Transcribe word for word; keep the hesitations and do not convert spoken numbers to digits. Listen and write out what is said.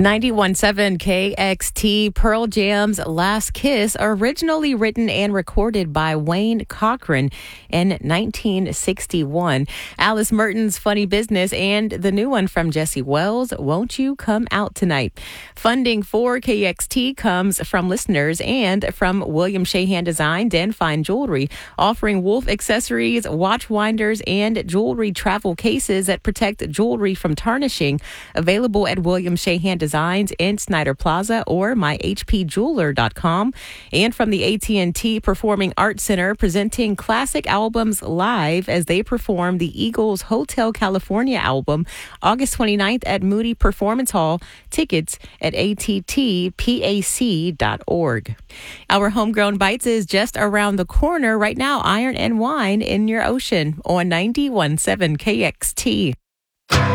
ninety-one point seven K X T, Pearl Jam's Last Kiss, originally written and recorded by Wayne Cochran in nineteen sixty-one. Alice Merton's Funny Business, and the new one from Jesse Wells, Won't You Come Out Tonight. Funding for K X T comes from listeners and from William Shahan Designs and Fine Jewelry, offering Wolf accessories, watch winders, and jewelry travel cases that protect jewelry from tarnishing. Available at William Shahan Designs in Snyder Plaza or my h p jeweler dot com. And from the A T and T Performing Arts Center, presenting classic albums live as they perform the Eagles' Hotel California album August twenty-ninth at Moody Performance Hall. Tickets at a t t pac dot org. Our Homegrown Bites is just around the corner right now. Iron and Wine in your ocean on ninety-one point seven K X T.